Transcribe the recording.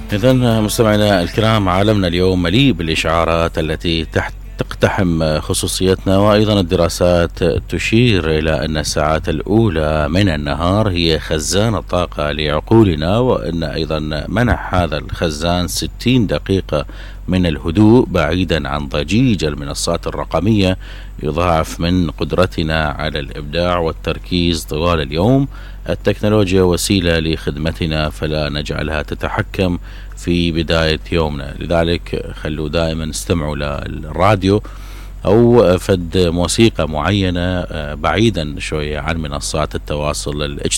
إذن مستمعينا الكرام، عالمنا اليوم مليء بالإشعارات التي تقتحم خصوصيتنا، وأيضا الدراسات تشير إلى أن الساعات الأولى من النهار هي خزان الطاقة لعقولنا، وأن أيضا منح هذا الخزان 60 دقيقة من الهدوء بعيدا عن ضجيج المنصات الرقمية يضاعف من قدرتنا على الإبداع والتركيز طوال اليوم. التكنولوجيا وسيلة لخدمتنا، فلا نجعلها تتحكم في بداية يومنا. لذلك خلوا دائما استمعوا للراديو أو فد موسيقى معينة بعيدا شوية عن منصات التواصل الاجتماعي.